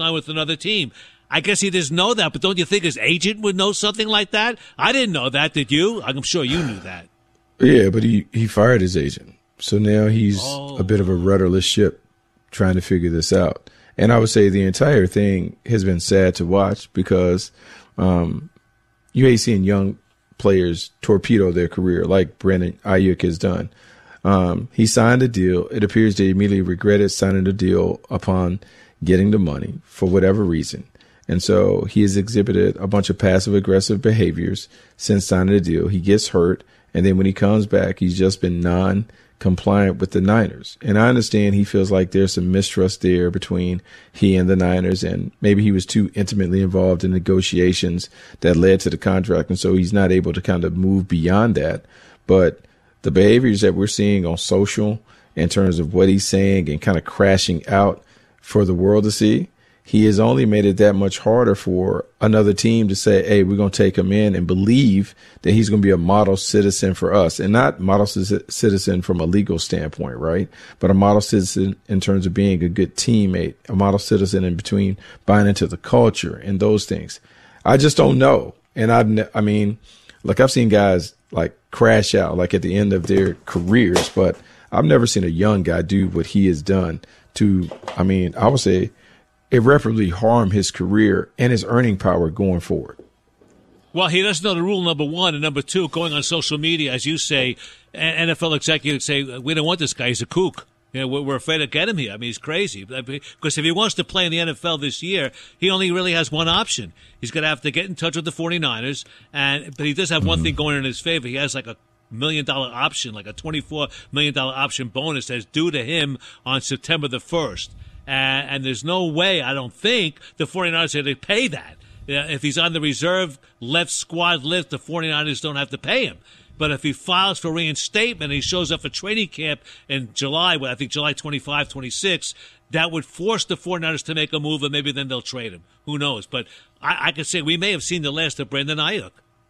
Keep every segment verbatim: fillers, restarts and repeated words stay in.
sign with another team. I guess he doesn't know that, but don't you think his agent would know something like that? I didn't know that, did you? I'm sure you knew that. Yeah, but he, he fired his agent. So now he's oh. a bit of a rudderless ship trying to figure this out. And I would say the entire thing has been sad to watch because um, you hate seeing young players torpedo their career like Brandon Ayuk has done. Um, he signed a deal. It appears they immediately regretted signing the deal upon getting the money for whatever reason. And so he has exhibited a bunch of passive aggressive behaviors since signing the deal. He gets hurt. And then when he comes back, he's just been non-compliant with the Niners. And I understand he feels like there's some mistrust there between he and the Niners. And maybe he was too intimately involved in negotiations that led to the contract. And so he's not able to kind of move beyond that. But the behaviors that we're seeing on social in terms of what he's saying and kind of crashing out for the world to see, he has only made it that much harder for another team to say, hey, we're going to take him in and believe that he's going to be a model citizen for us, and not model c- citizen from a legal standpoint, right? But a model citizen in terms of being a good teammate, a model citizen in between buying into the culture and those things. I just don't know. And I've, ne- I mean, like I've seen guys like crash out like at the end of their careers, but I've never seen a young guy do what he has done to, I mean, I would say, irreparably harm his career and his earning power going forward. Well, he doesn't know the rule, number one. And number two, going on social media, as you say, N F L executives say, we don't want this guy. He's a kook. You know, we're afraid to get him here. I mean, he's crazy. Because if he wants to play in the N F L this year, he only really has one option. He's going to have to get in touch with the 49ers. And, but he does have mm-hmm. one thing going in his favor. He has like a million dollar option, like a twenty-four million dollars option bonus that's due to him on September the first. And, and there's no way, I don't think, the 49ers are going to pay that. Uh, if he's on the reserve left squad list, the 49ers don't have to pay him. But if he files for reinstatement and he shows up for training camp in July, well, I think July twenty-fifth, twenty-sixth, that would force the 49ers to make a move, and maybe then they'll trade him. Who knows? But I, I could say we may have seen the last of Brandon Ayuk.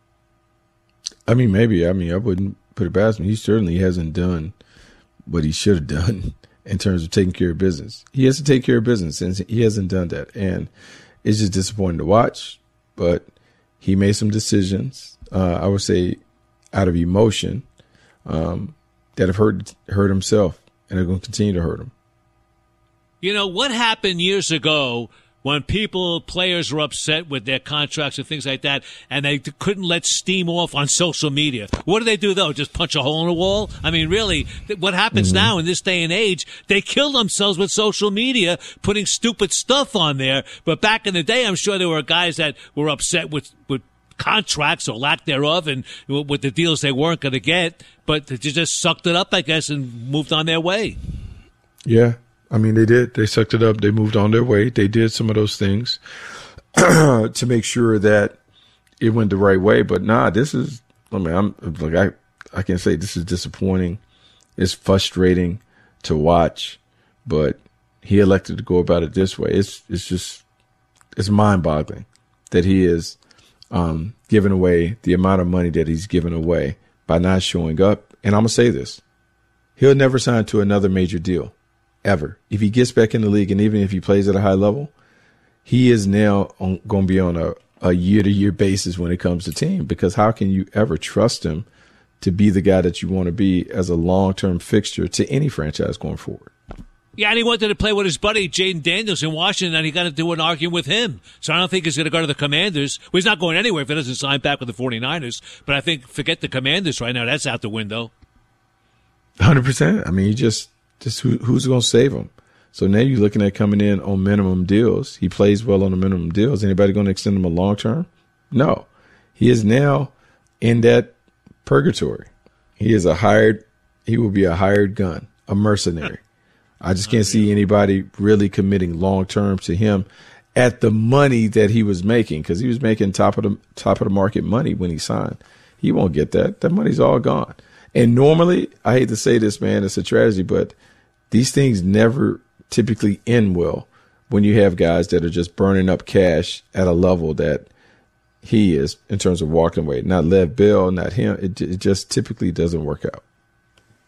I mean, maybe. I mean, I wouldn't put it past him. He certainly hasn't done what he should have done in terms of taking care of business. He has to take care of business, and he hasn't done that. And it's just disappointing to watch, but he made some decisions, uh, I would say, out of emotion um, that have hurt, hurt himself, and are going to continue to hurt him. You know, what happened years ago when people, players were upset with their contracts and things like that, and they couldn't let steam off on social media? What do they do, though? Just punch a hole in the wall? I mean, really, what happens mm-hmm. now in this day and age, they kill themselves with social media, putting stupid stuff on there. But back in the day, I'm sure there were guys that were upset with, with contracts or lack thereof and with the deals they weren't going to get, but they just sucked it up, I guess, and moved on their way. Yeah. I mean, they did. They sucked it up. They moved on their way. They did some of those things to make sure that it went the right way. But nah, this is, I mean, I'm like, I, I can say this is disappointing. It's frustrating to watch, but he elected to go about it this way. It's, it's just, it's mind boggling that he is um, giving away the amount of money that he's giving away by not showing up. And I'm going to say this, he'll never sign to another major deal. Ever. If he gets back in the league, and even if he plays at a high level, he is now going to be on a, a year-to-year basis when it comes to team, because how can you ever trust him to be the guy that you want to be as a long-term fixture to any franchise going forward? Yeah, and he wanted to play with his buddy Jaden Daniels in Washington, and he got into an argument with him. So I don't think he's going to go to the Commanders. Well, he's not going anywhere if he doesn't sign back with the 49ers. But I think forget the Commanders right now. That's out the window. one hundred percent. I mean, he just... Just who, who's going to save him? So now you're looking at coming in on minimum deals. He plays well on the minimum deals. Anybody going to extend him a long term? No. He is now in that purgatory. He is a hired, he will be a hired gun, a mercenary. I just can't see anybody really committing long term to him at the money that he was making, because he was making top of the top of the market money when he signed. He won't get that. That money's all gone. And normally, I hate to say this, man, it's a tragedy, but these things never typically end well when you have guys that are just burning up cash at a level that he is in terms of walking away. Not Lev Bell, not him. It, it just typically doesn't work out.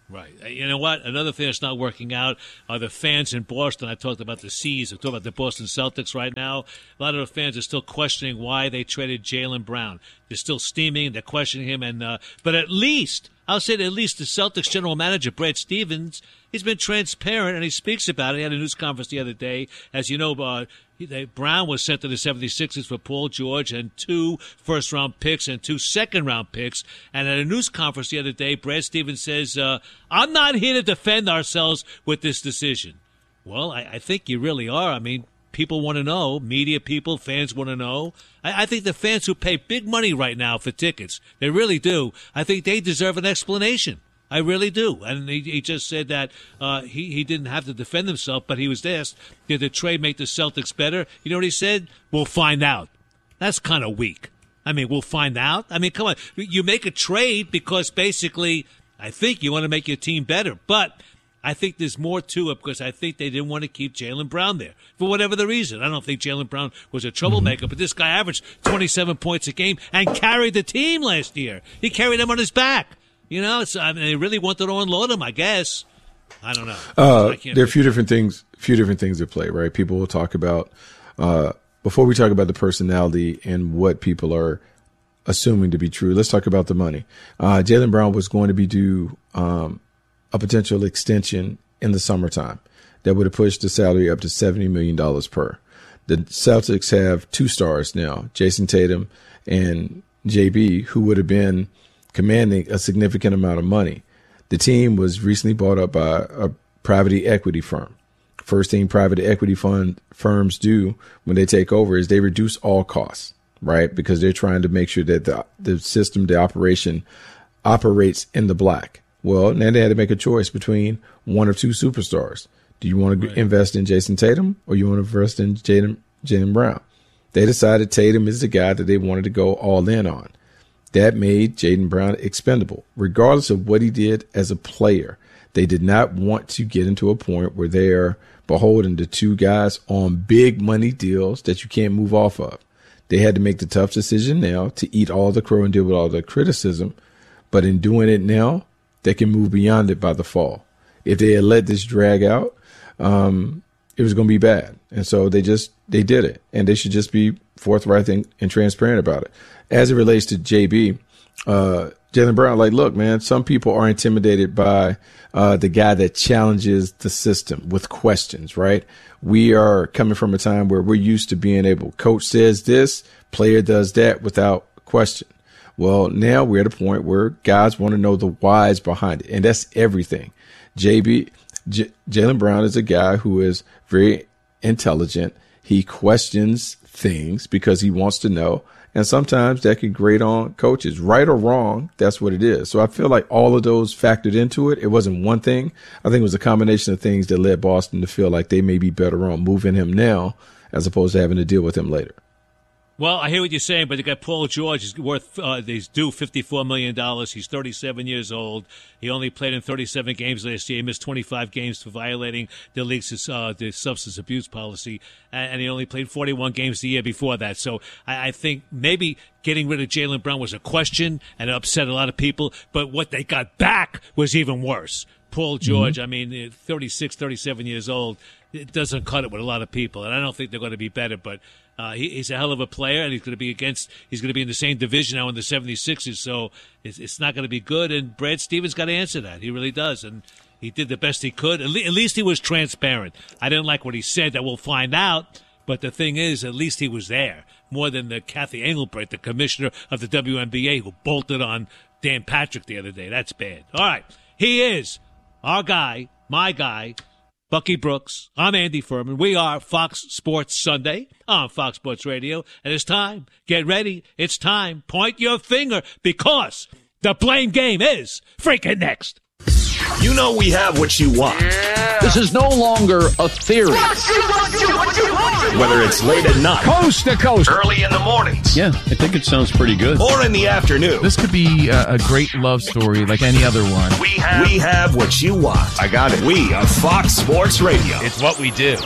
Right. You know what? Another thing that's not working out are the fans in Boston. I talked about the C's. I talked about the Boston Celtics right now. A lot of the fans are still questioning why they traded Jaylen Brown. They're still steaming. They're questioning him. And uh, but at least, I'll say that at least the Celtics general manager, Brad Stevens, he's been transparent, and he speaks about it. He had a news conference the other day. As you know, uh, They, Brown was sent to the seventy-sixers for Paul George and two first-round picks and two second-round picks. And at a news conference the other day, Brad Stevens says, uh, I'm not here to defend ourselves with this decision. Well, I, I think you really are. I mean, people want to know. Media people, fans want to know. I, I think the fans who pay big money right now for tickets, they really do, I think they deserve an explanation. I really do. And he, he just said that uh, he, he didn't have to defend himself, but he was asked, did the trade make the Celtics better? You know what he said? We'll find out. That's kind of weak. I mean, we'll find out. I mean, come on. You make a trade because basically I think you want to make your team better. But I think there's more to it because I think they didn't want to keep Jaylen Brown there for whatever the reason. I don't think Jaylen Brown was a troublemaker, but this guy averaged twenty-seven points a game and carried the team last year. He carried them on his back. You know, it's, I mean, they really wanted to unload him, I guess. I don't know. Uh, I there are a few different things, few different things at play, right? People will talk about, uh, before we talk about the personality and what people are assuming to be true, let's talk about the money. Uh, Jaylen Brown was going to be due um, a potential extension in the summertime that would have pushed the salary up to seventy million dollars per. The Celtics have two stars now, Jason Tatum and J B, who would have been commanding a significant amount of money. The team was recently bought up by a private equity firm. First thing private equity fund firms do when they take over is they reduce all costs, right? Because they're trying to make sure that the, the system, the operation operates in the black. Well, now they had to make a choice between one or two superstars. Do you want to right. invest in Jason Tatum or you want to invest in Jaylen Jaylen Brown? They decided Tatum is the guy that they wanted to go all in on. That made Jaylen Brown expendable, regardless of what he did as a player. They did not want to get into a point where they are beholden to two guys on big money deals that you can't move off of. They had to make the tough decision now to eat all the crow and deal with all the criticism. But in doing it now, they can move beyond it by the fall. If they had let this drag out, um, it was going to be bad. And so they just, they did it. And they should just be forthright and, and transparent about it. As it relates to J B, uh, Jaylen Brown, like, look, man, some people are intimidated by uh, the guy that challenges the system with questions, right? We are coming from a time where we're used to being able, coach says this, player does that without question. Well, now we're at a point where guys want to know the whys behind it, and that's everything. J B, J- Jaylen Brown is a guy who is very intelligent. He questions things because he wants to know. And sometimes that can grate on coaches, right or wrong. That's what it is. So I feel like all of those factored into it. It wasn't one thing. I think it was a combination of things that led Boston to feel like they may be better on moving him now as opposed to having to deal with him later. Well, I hear what you're saying, but the guy Paul George is worth, uh, he's due fifty-four million dollars. He's thirty-seven years old. He only played in thirty-seven games last year. He missed twenty-five games for violating the league's uh, the substance abuse policy, and he only played forty-one games the year before that. So I, I think maybe getting rid of Jaylen Brown was a question and it upset a lot of people, but what they got back was even worse. Paul George, mm-hmm. I mean, thirty-six, thirty-seven years old, it doesn't cut it with a lot of people, and I don't think they're going to be better, but uh, he, he's a hell of a player, and he's going to be against, he's going to be in the same division now in the seventy-sixers, so it's, it's not going to be good, and Brad Stevens got to answer that. He really does, and he did the best he could. At, le- at least he was transparent. I didn't like what he said, that we'll find out, but the thing is, at least he was there, more than the Kathy Engelbrecht, the commissioner of the W N B A, who bolted on Dan Patrick the other day. That's bad. All right, he is our guy, my guy, Bucky Brooks. I'm Andy Furman. We are Fox Sports Sunday on Fox Sports Radio. And it's time. Get ready. It's time. Point your finger because the blame game is freaking next. You know we have what you want. Yeah. This is no longer a theory. What you want, you want, you want. Whether it's late at night, coast to coast, early in the mornings. Yeah, I think it sounds pretty good. Or in the afternoon. This could be a, a great love story like any other one. We have, we have what you want. I got it. We are Fox Sports Radio. It's what we do.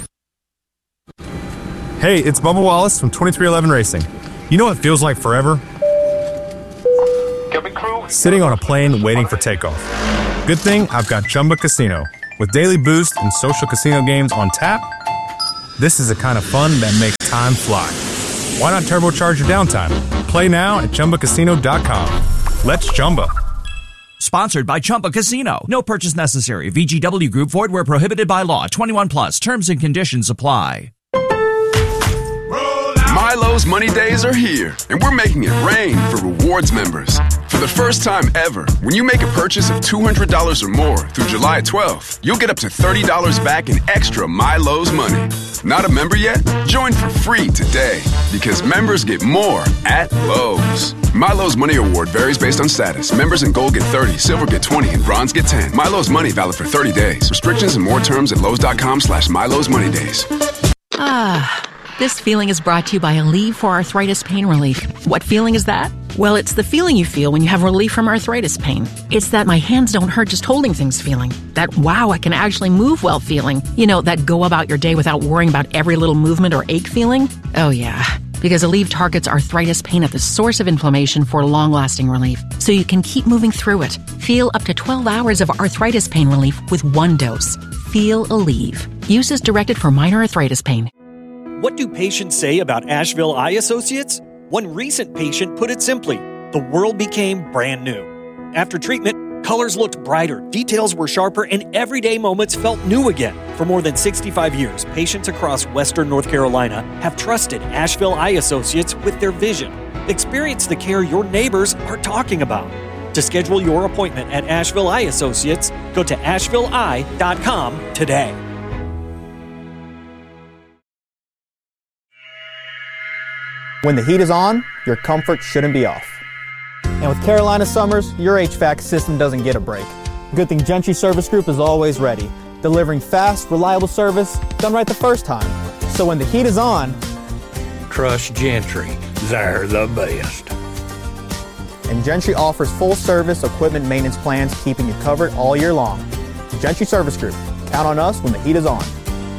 Hey, it's Bubba Wallace from twenty-three eleven Racing. You know what feels like forever? Sitting on a plane waiting for takeoff. Good thing I've got Chumba Casino. With daily boost and social casino games on tap, this is the kind of fun that makes time fly. Why not turbocharge your downtime? Play now at Chumba Casino dot com. Let's Chumba. Sponsored by Chumba Casino. No purchase necessary. V G W Group. Void where prohibited by law. twenty-one plus. Terms and conditions apply. Milo's Money Days are here, and we're making it rain for rewards members. For the first time ever, when you make a purchase of two hundred dollars or more through July twelfth, you'll get up to thirty dollars back in extra Milo's money. Not a member yet? Join for free today, because members get more at Lowe's. Milo's Money Award varies based on status. Members in Gold get thirty, Silver get twenty, and Bronze get ten. Milo's Money valid for thirty days. Restrictions and more terms at Lowe's.com slash Milo's Money Days. Ah. This feeling is brought to you by Aleve for Arthritis Pain Relief. What feeling is that? Well, it's the feeling you feel when you have relief from arthritis pain. It's that my hands don't hurt just holding things feeling. That wow, I can actually move well feeling. You know, that go about your day without worrying about every little movement or ache feeling. Oh yeah, because Aleve targets arthritis pain at the source of inflammation for long-lasting relief, so you can keep moving through it. Feel up to twelve hours of arthritis pain relief with one dose. Feel Aleve. Use as directed for minor arthritis pain. What do patients say about Asheville Eye Associates? One recent patient put it simply, the world became brand new. After treatment, colors looked brighter, details were sharper, and everyday moments felt new again. For more than sixty-five years, patients across Western North Carolina have trusted Asheville Eye Associates with their vision. Experience the care your neighbors are talking about. To schedule your appointment at Asheville Eye Associates, go to asheville eye dot com today. When the heat is on, your comfort shouldn't be off. And with Carolina Summers, your H V A C system doesn't get a break. Good thing Gentry Service Group is always ready, delivering fast, reliable service done right the first time. So when the heat is on, trust Gentry. They're the best. And Gentry offers full service equipment maintenance plans, keeping you covered all year long. Gentry Service Group. Count on us when the heat is on.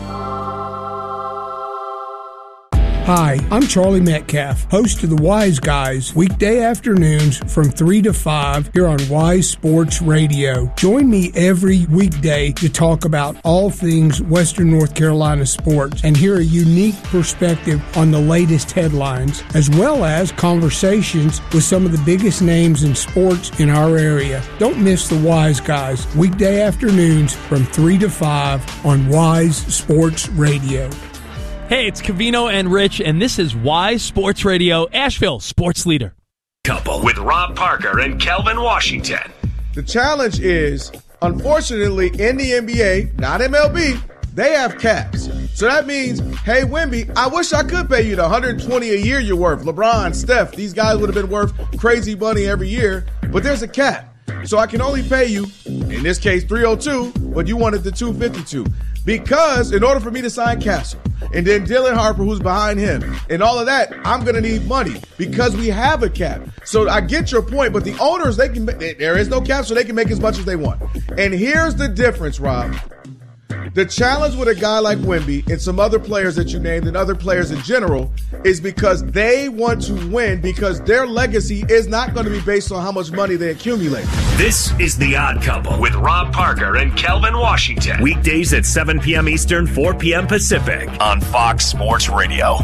Hi, I'm Charlie Metcalf, host of the Wise Guys, weekday afternoons from three to five here on Wise Sports Radio. Join me every weekday to talk about all things Western North Carolina sports and hear a unique perspective on the latest headlines, as well as conversations with some of the biggest names in sports in our area. Don't miss the Wise Guys, weekday afternoons from three to five on Wise Sports Radio. Hey, it's Cavino and Rich, and this is Wise Sports Radio, Asheville Sports Leader. Couple with Rob Parker and Kelvin Washington. The challenge is, unfortunately, in the N B A, not M L B, they have caps. So that means, hey, Wemby, I wish I could pay you the one hundred twenty a year you're worth. LeBron, Steph, these guys would have been worth crazy money every year, but there's a cap. So I can only pay you, in this case, three oh two, but you wanted the two fifty-two. Because in order for me to sign Castle, and then Dylan Harper, who's behind him, and all of that, I'm going to need money because we have a cap. So I get your point, but the owners, they can, there is no cap, so they can make as much as they want. And here's the difference, Rob. The challenge with a guy like Wemby and some other players that you named and other players in general is because they want to win, because their legacy is not going to be based on how much money they accumulate. This is The Odd Couple with Rob Parker and Kelvin Washington. Weekdays at seven p.m. Eastern, four p.m. Pacific on Fox Sports Radio.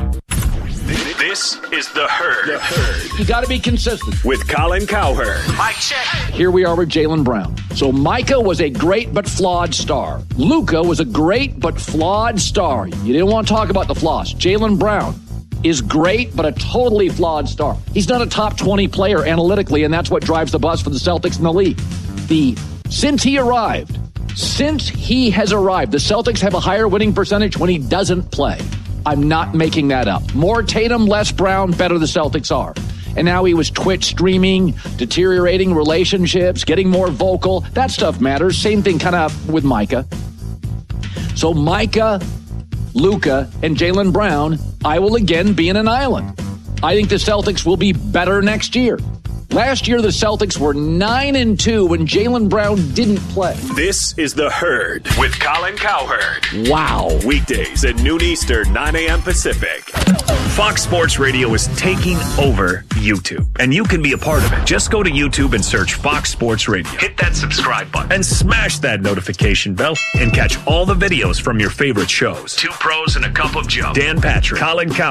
This is The Herd. The Herd. You got to be consistent. With Colin Cowherd. Mike check. Here we are with Jaylen Brown. So Micah was a great but flawed star. Luka was a great but flawed star. You didn't want to talk about the flaws. Jaylen Brown is great but a totally flawed star. He's not a top twenty player analytically, and that's what drives the bus for the Celtics in the league. The since he arrived, since he has arrived, the Celtics have a higher winning percentage when he doesn't play. I'm not making that up. More Tatum, less Brown, better the Celtics are. And now he was Twitch streaming, deteriorating relationships, getting more vocal. That stuff matters. Same thing kind of with Micah. So Micah, Luka, and Jaylen Brown, I will again be in an island. I think the Celtics will be better next year. Last year, the Celtics were nine and two when Jaylen Brown didn't play. This is The Herd with Colin Cowherd. Wow. Weekdays at noon Eastern, nine a.m. Pacific. Fox Sports Radio is taking over YouTube, and you can be a part of it. Just go to YouTube and search Fox Sports Radio. Hit that subscribe button and smash that notification bell and catch all the videos from your favorite shows. Two Pros and a Cup of Joe, Dan Patrick, Colin Cowherd,